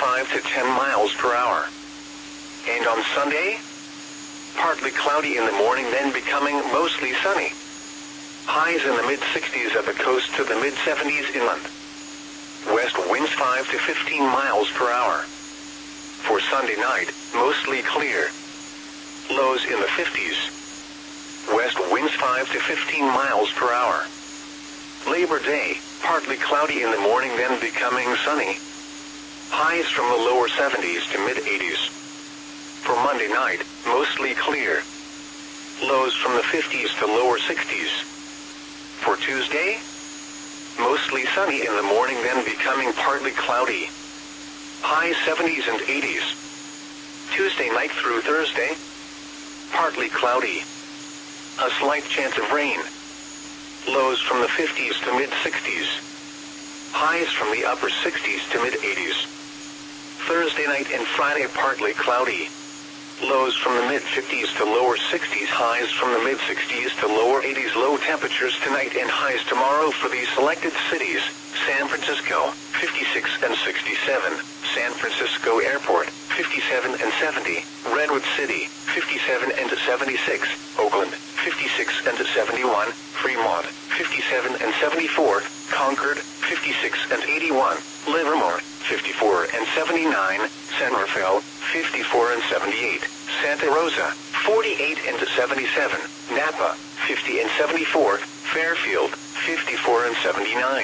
5 to 10 miles per hour. And on Sunday, partly cloudy in the morning, then becoming mostly sunny. Highs in the mid-60s at the coast to the mid-70s inland. West winds 5 to 15 miles per hour. For Sunday night, mostly clear. Lows in the 50s. West winds 5 to 15 miles per hour. Labor Day, partly cloudy in the morning, then becoming sunny. Highs from the lower 70s to mid-80s. For Monday night, mostly clear. Lows from the 50s to lower 60s. For Tuesday, mostly sunny in the morning, then becoming partly cloudy. Highs 70s and 80s. Tuesday night through Thursday, partly cloudy. A slight chance of rain. Lows from the 50s to mid-60s. Highs from the upper 60s to mid-80s. Thursday night and Friday partly cloudy. Lows from the mid-50s to lower 60s, highs from the mid-60s to lower 80s. Low temperatures tonight and highs tomorrow for these selected cities: San Francisco, 56 and 67, San Francisco Airport, 57 and 70, Redwood City, 57 and 76, Oakland, 56 and 71, Fremont, 57 and 74, Concord, 56 and 81, Livermore, 54 and 79, San Rafael, 54 and 78, Santa Rosa, 48 and 77, Napa, 50 and 74, Fairfield, 54 and 79.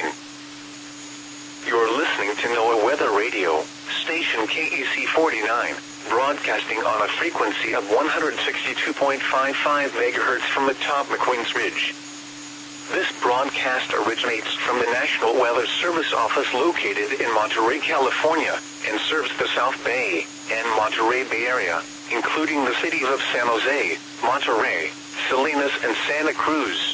You're listening to NOAA Weather Radio, station KEC 49, broadcasting on a frequency of 162.55 MHz from atop McQueen's Ridge. This broadcast originates from the National Weather Service office located in Monterey, California, and serves the South Bay and Monterey Bay Area, including the cities of San Jose, Monterey, Salinas, and Santa Cruz.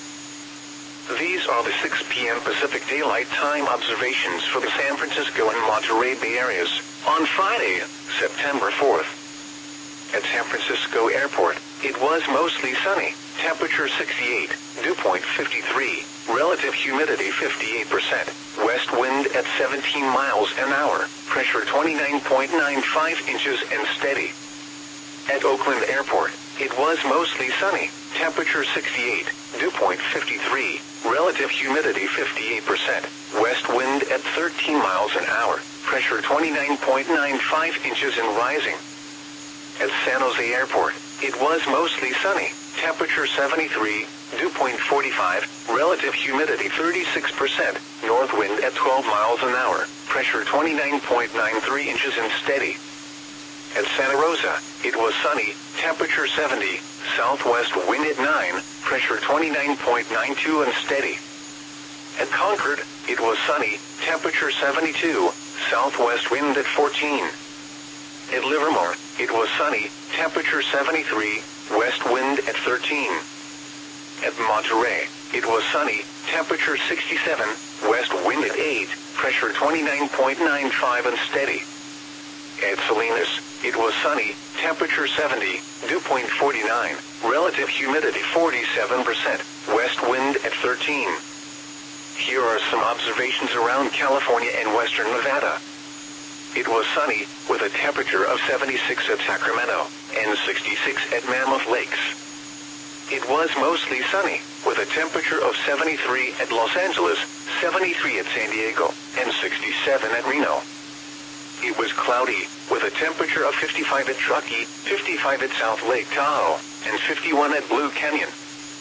These are the 6 p.m. Pacific Daylight Time observations for the San Francisco and Monterey Bay areas on Friday, September 4th. At San Francisco Airport, it was mostly sunny, temperature 68, dew point 53, relative humidity 58%, west wind at 17 miles an hour, pressure 29.95 inches and steady. At Oakland Airport, it was mostly sunny, temperature 68, dew point 53, relative humidity 58%, west wind at 13 miles an hour, pressure 29.95 inches and rising. At San Jose Airport, it was mostly sunny, temperature 73, dew point 45, relative humidity 36%, north wind at 12 miles an hour, pressure 29.93 inches and steady. At Santa Rosa, it was sunny, temperature 70, southwest wind at 9, pressure 29.92 and steady. At Concord, it was sunny, temperature 72, southwest wind at 14. At Livermore, it was sunny, temperature 73, west wind at 13. At Monterey, it was sunny, temperature 67, west wind at 8, pressure 29.95 and steady. At Salinas, it was sunny, temperature 70, dew point 49, relative humidity 47%, west wind at 13. Here are some observations around California and western Nevada. It was sunny, with a temperature of 76 at Sacramento, and 66 at Mammoth Lakes. It was mostly sunny, with a temperature of 73 at Los Angeles, 73 at San Diego, and 67 at Reno. It was cloudy, with a temperature of 55 at Truckee, 55 at South Lake Tahoe, and 51 at Blue Canyon.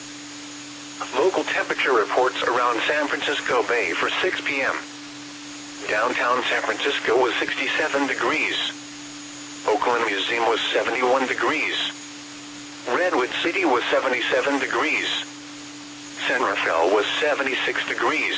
Local temperature reports around San Francisco Bay for 6 p.m. Downtown San Francisco was 67 degrees. Oakland Museum was 71 degrees. Redwood City was 77 degrees. San Rafael was 76 degrees.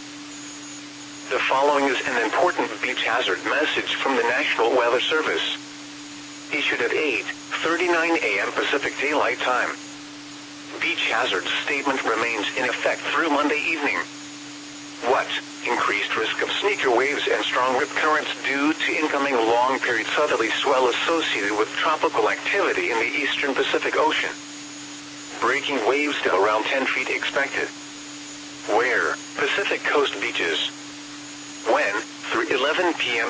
The following is an important beach hazard message from the National Weather Service. Issued at 8:39 a.m. Pacific Daylight Time. Beach hazard statement remains in effect through Monday evening. What? Increased risk of sneaker waves and strong rip currents due to incoming long-period southerly swell associated with tropical activity in the eastern Pacific Ocean. Breaking waves to around 10 feet expected. Where? Pacific Coast beaches. When? Through 11 p.m.